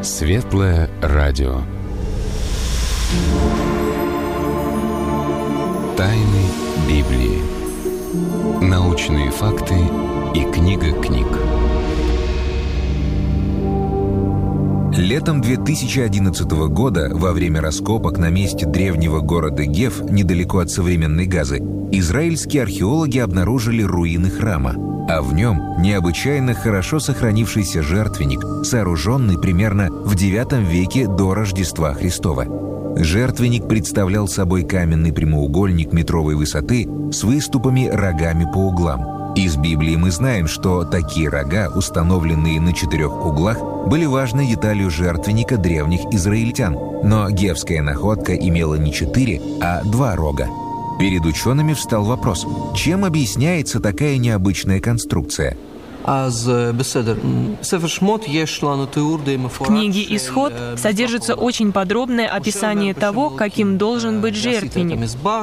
Светлое радио. Тайны Библии. Научные факты и книга книг. Летом 2011 года, во время раскопок на месте древнего города Геф, недалеко от современной Газы, израильские археологи обнаружили руины храма, а в нем необычайно хорошо сохранившийся жертвенник, сооруженный примерно в IX веке до Рождества Христова. Жертвенник представлял собой каменный прямоугольник метровой высоты с выступами рогами по углам. Из Библии мы знаем, что такие рога, установленные на 4 углах, были важной деталью жертвенника древних израильтян. Но гефская находка имела не 4, а 2 рога. Перед учеными встал вопрос: чем объясняется такая необычная конструкция? В книге «Исход» содержится очень подробное описание того, каким должен быть жертвенник.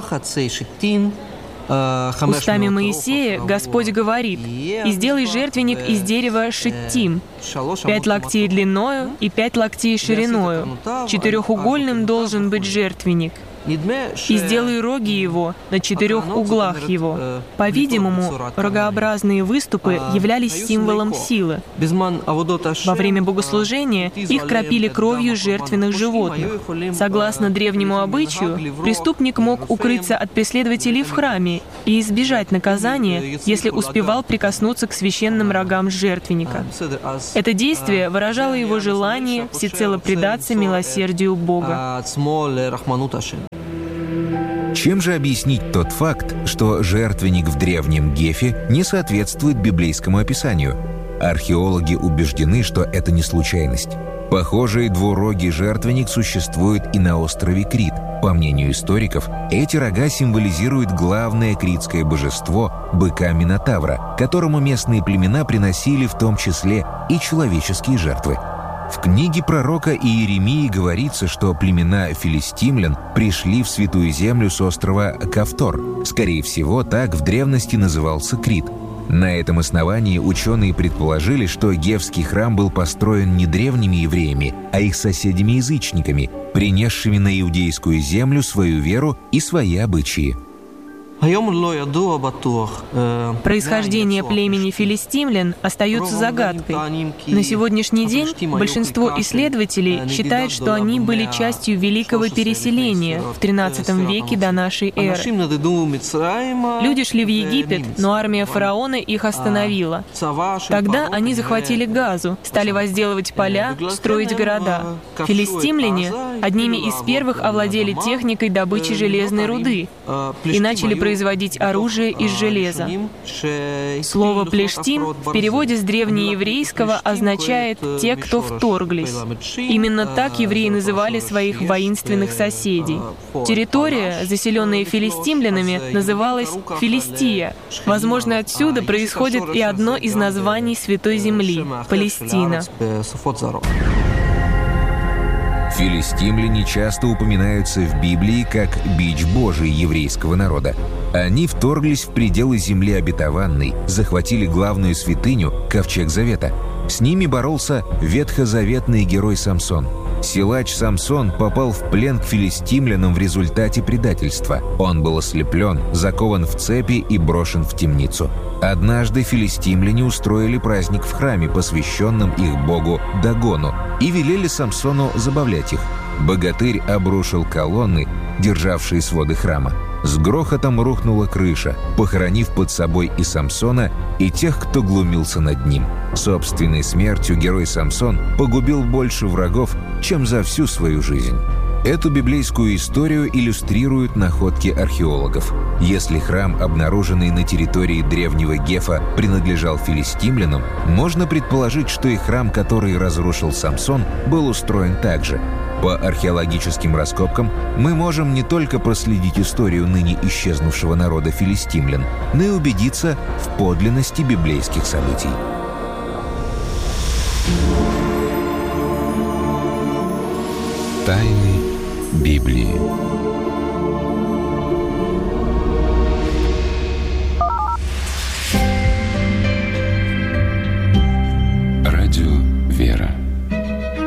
Устами Моисея Господь говорит: «И сделай жертвенник из дерева шиттим, 5 локтей длиною и 5 локтей шириною. Четырехугольным должен быть жертвенник. И сделай роги его на 4 углах его». По-видимому, рогообразные выступы являлись символом силы. Во время богослужения их кропили кровью жертвенных животных. Согласно древнему обычаю, преступник мог укрыться от преследователей в храме и избежать наказания, если успевал прикоснуться к священным рогам жертвенника. Это действие выражало его желание всецело предаться милосердию Бога. Чем же объяснить тот факт, что жертвенник в древнем Гефе не соответствует библейскому описанию? Археологи убеждены, что это не случайность. Похожий двурогий жертвенник существует и на острове Крит. По мнению историков, эти рога символизируют главное критское божество – быка Минотавра, которому местные племена приносили в том числе и человеческие жертвы. В книге пророка Иеремии говорится, что племена филистимлян пришли в Святую Землю с острова Кавтор. Скорее всего, так в древности назывался Крит. На этом основании ученые предположили, что Гефский храм был построен не древними евреями, а их соседями-язычниками, принесшими на иудейскую землю свою веру и свои обычаи. Происхождение племени филистимлян остается загадкой. На сегодняшний день большинство исследователей считают, что они были частью великого переселения в XIII веке до нашей эры. Люди шли в Египет, но армия фараона их остановила. Тогда они захватили Газу, стали возделывать поля, строить города. Филистимляне одними из первых овладели техникой добычи железной руды и начали производить оружие из железа. Слово «плештим» в переводе с древнееврейского означает «те, кто вторглись». Именно так евреи называли своих воинственных соседей. Территория, заселенная филистимлянами, называлась Филистия. Возможно, отсюда происходит и одно из названий Святой Земли — Палестина. Филистимляне часто упоминаются в Библии как бич Божий еврейского народа. Они вторглись в пределы земли обетованной, захватили главную святыню — Ковчег Завета. С ними боролся ветхозаветный герой Самсон. Силач Самсон попал в плен к филистимлянам в результате предательства. Он был ослеплен, закован в цепи и брошен в темницу. Однажды филистимляне устроили праздник в храме, посвященном их богу Дагону, и велели Самсону забавлять их. Богатырь обрушил колонны, державшие своды храма. С грохотом рухнула крыша, похоронив под собой и Самсона, и тех, кто глумился над ним. Собственной смертью герой Самсон погубил больше врагов, чем за всю свою жизнь. Эту библейскую историю иллюстрируют находки археологов. Если храм, обнаруженный на территории древнего Гефа, принадлежал филистимлянам, можно предположить, что и храм, который разрушил Самсон, был устроен так же. По археологическим раскопкам мы можем не только проследить историю ныне исчезнувшего народа филистимлян, но и убедиться в подлинности библейских событий. Тайны Библии. Радио «Вера».